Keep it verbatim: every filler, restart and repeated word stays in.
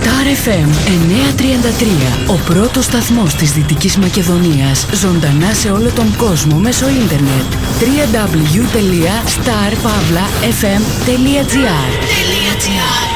Star εφ εμ εννιακόσια τριάντα τρία, ο πρώτος σταθμός της Δυτικής Μακεδονίας, ζωντανά σε όλο τον κόσμο μέσω ίντερνετ. double-u double-u double-u τελεία star pavla f m τελεία g r